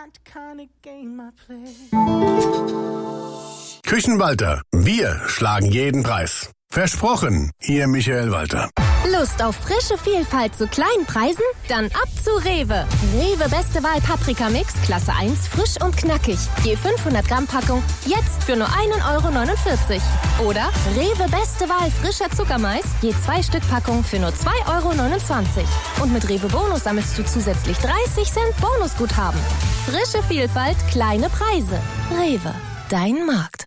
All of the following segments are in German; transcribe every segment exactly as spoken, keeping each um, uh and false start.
Küchenwalter, wir schlagen jeden Preis. Versprochen, Ihr Michael Walter. Lust auf frische Vielfalt zu kleinen Preisen? Dann ab zu Rewe. Rewe Beste Wahl Paprika-Mix, Klasse eins, frisch und knackig. Je fünfhundert Gramm Packung, jetzt für nur ein Euro neunundvierzig. Oder Rewe Beste Wahl frischer Zuckermais, je zwei Stück Packung für nur zwei Euro neunundzwanzig. Und mit Rewe Bonus sammelst du zusätzlich dreißig Cent Bonusguthaben. Frische Vielfalt, kleine Preise. Rewe, dein Markt.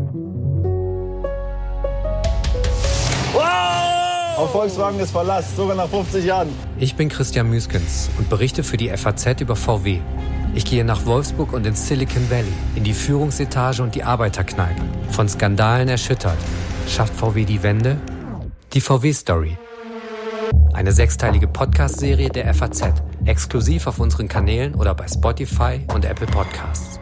Auf Volkswagen ist Verlass, sogar nach fünfzig Jahren. Ich bin Christian Müskens und berichte für die F A Z über V W. Ich gehe nach Wolfsburg und ins Silicon Valley, in die Führungsetage und die Arbeiterkneipe. Von Skandalen erschüttert. Schafft V W die Wende? Die V W-Story. Eine sechsteilige Podcast-Serie der F A Z. Exklusiv auf unseren Kanälen oder bei Spotify und Apple Podcasts.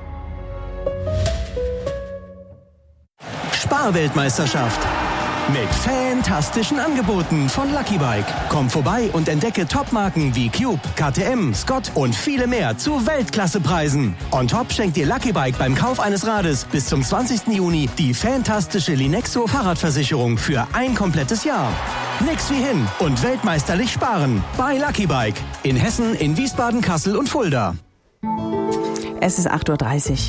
Sparweltmeisterschaft. Mit fantastischen Angeboten von Lucky Bike. Komm vorbei und entdecke Topmarken wie Cube, K T M, Scott und viele mehr zu Weltklassepreisen. On top schenkt dir Lucky Bike beim Kauf eines Rades bis zum zwanzigsten Juni die fantastische Linexo Fahrradversicherung für ein komplettes Jahr. Nix wie hin und weltmeisterlich sparen bei Lucky Bike. In Hessen, in Wiesbaden, Kassel und Fulda. Es ist acht Uhr dreißig.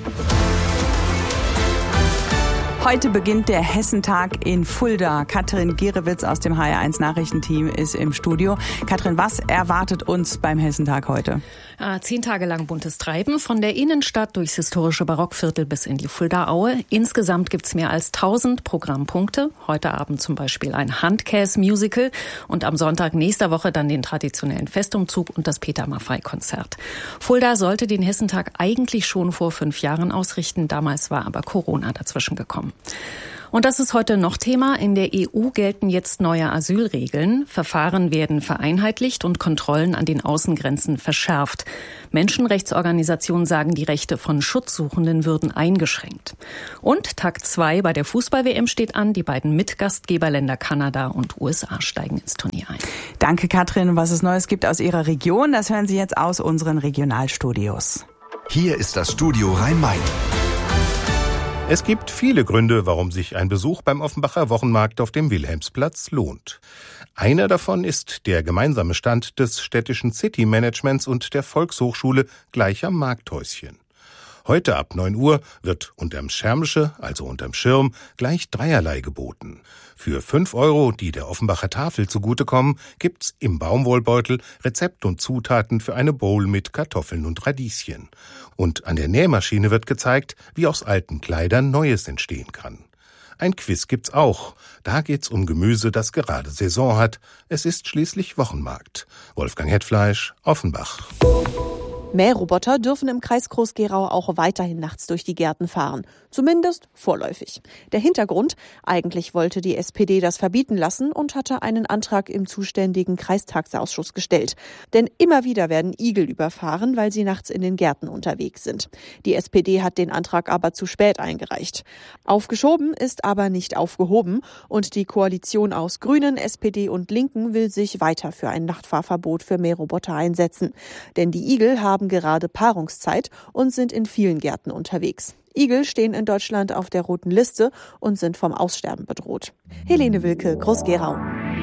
Heute beginnt der Hessentag in Fulda. Katrin Gierewitz aus dem H R eins Nachrichtenteam ist im Studio. Katrin, was erwartet uns beim Hessentag heute? Ja, zehn Tage lang buntes Treiben, von der Innenstadt durchs historische Barockviertel bis in die Fuldaaue. Insgesamt gibt's mehr als tausend Programmpunkte. Heute Abend zum Beispiel ein Handkäs-Musical und am Sonntag nächster Woche dann den traditionellen Festumzug und das Peter Maffay-Konzert. Fulda sollte den Hessentag eigentlich schon vor fünf Jahren ausrichten. Damals war aber Corona dazwischen gekommen. Und das ist heute noch Thema. In der E U gelten jetzt neue Asylregeln. Verfahren werden vereinheitlicht und Kontrollen an den Außengrenzen verschärft. Menschenrechtsorganisationen sagen, die Rechte von Schutzsuchenden würden eingeschränkt. Und Tag zwei bei der Fußball-W M steht an. Die beiden Mitgastgeberländer Kanada und U S A steigen ins Turnier ein. Danke, Katrin. Was es Neues gibt aus Ihrer Region, das hören Sie jetzt aus unseren Regionalstudios. Hier ist das Studio Rhein-Main. Es gibt viele Gründe, warum sich ein Besuch beim Offenbacher Wochenmarkt auf dem Wilhelmsplatz lohnt. Einer davon ist der gemeinsame Stand des städtischen City-Managements und der Volkshochschule gleich am Markthäuschen. Heute ab neun Uhr wird unterm Schirmsche, also unterm Schirm, gleich dreierlei geboten. Für fünf Euro, die der Offenbacher Tafel zugutekommen, gibt's im Baumwollbeutel Rezept und Zutaten für eine Bowl mit Kartoffeln und Radieschen. Und an der Nähmaschine wird gezeigt, wie aus alten Kleidern Neues entstehen kann. Ein Quiz gibt's auch. Da geht's um Gemüse, das gerade Saison hat. Es ist schließlich Wochenmarkt. Wolfgang Hetfleisch, Offenbach. Mähroboter dürfen im Kreis Groß-Gerau auch weiterhin nachts durch die Gärten fahren. Zumindest vorläufig. Der Hintergrund: Eigentlich wollte die S P D das verbieten lassen und hatte einen Antrag im zuständigen Kreistagsausschuss gestellt. Denn immer wieder werden Igel überfahren, weil sie nachts in den Gärten unterwegs sind. Die S P D hat den Antrag aber zu spät eingereicht. Aufgeschoben ist aber nicht aufgehoben. Und die Koalition aus Grünen, S P D und Linken will sich weiter für ein Nachtfahrverbot für Mähroboter einsetzen. Denn die Igel haben gerade Paarungszeit und sind in vielen Gärten unterwegs. Igel stehen in Deutschland auf der roten Liste und sind vom Aussterben bedroht. Helene Wilke, Groß-Gerau.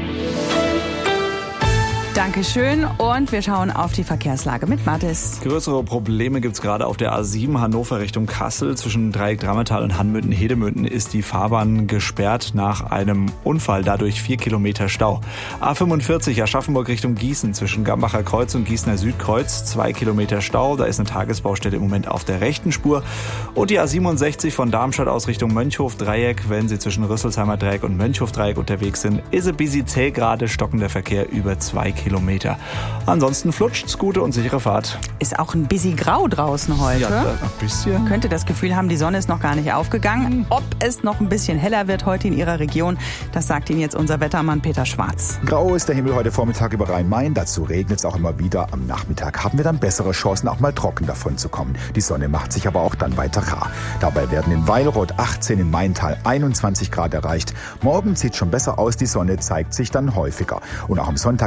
Dankeschön und wir schauen auf die Verkehrslage mit Mathis. Größere Probleme gibt's gerade auf der A sieben Hannover Richtung Kassel. Zwischen Dreieck Drammertal und Hanmünden-Hedemünden ist die Fahrbahn gesperrt nach einem Unfall. Dadurch vier Kilometer Stau. A fünfundvierzig Aschaffenburg Richtung Gießen zwischen Gambacher Kreuz und Gießener Südkreuz. Zwei Kilometer Stau. Da ist eine Tagesbaustelle im Moment auf der rechten Spur. Und die A siebenundsechzig von Darmstadt aus Richtung Mönchhof-Dreieck. Wenn Sie zwischen Rüsselsheimer Dreieck und Mönchhof-Dreieck unterwegs sind, ist ein bisschen zäh gerade, stockender Verkehr über zwei Kilometer. Kilometer. Ansonsten flutscht's, gute und sichere Fahrt. Ist auch ein bisschen grau draußen heute. Ja, ein bisschen. Man könnte das Gefühl haben, die Sonne ist noch gar nicht aufgegangen. Ob es noch ein bisschen heller wird heute in Ihrer Region, das sagt Ihnen jetzt unser Wettermann Peter Schwarz. Grau ist der Himmel heute Vormittag über Rhein-Main. Dazu regnet es auch immer wieder. Am Nachmittag haben wir dann bessere Chancen, auch mal trocken davon zu kommen. Die Sonne macht sich aber auch dann weiter rar. Dabei werden in Weilroth achtzehn, in Maintal einundzwanzig Grad erreicht. Morgen sieht schon besser aus. Die Sonne zeigt sich dann häufiger. Und auch am Sonntag stellt sich ein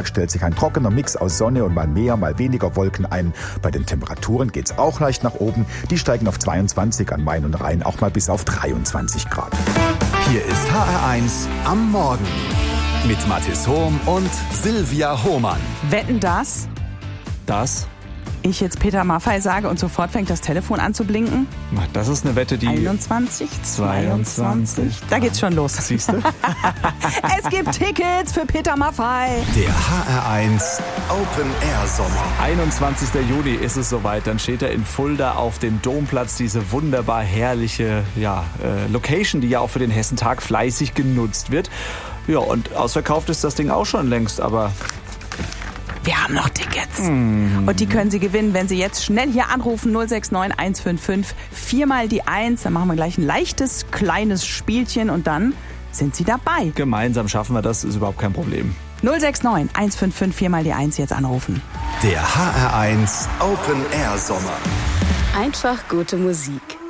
ein trockener Mix aus Sonne und mal mehr, mal weniger Wolken ein. Bei den Temperaturen geht's auch leicht nach oben. Die steigen auf zweiundzwanzig an Main und Rhein, auch mal bis auf dreiundzwanzig Grad. Hier ist H R eins am Morgen mit Mathis Hohm und Silvia Hohmann. Wetten das? Das? Ich jetzt Peter Maffay sage und sofort fängt das Telefon an zu blinken? Das ist eine Wette, die... einundzwanzig, zweiundzwanzig. Da geht's schon los. Siehst du? Es gibt Tickets für Peter Maffay. Der H R eins Open Air Sommer. einundzwanzigster Juli ist es soweit. Dann steht er in Fulda auf dem Domplatz. Diese wunderbar herrliche ja, äh, Location, die ja auch für den Hessentag fleißig genutzt wird. Ja, und ausverkauft ist das Ding auch schon längst, aber... Wir haben noch Tickets. Mm. Und die können Sie gewinnen, wenn Sie jetzt schnell hier anrufen. null sechs neun eins fünf fünf, viermal die eins. Dann machen wir gleich ein leichtes, kleines Spielchen und dann sind Sie dabei. Gemeinsam schaffen wir das, ist überhaupt kein Problem. null sechs neun eins fünf fünf, viermal die eins jetzt anrufen. Der H R eins Open Air Sommer. Einfach gute Musik.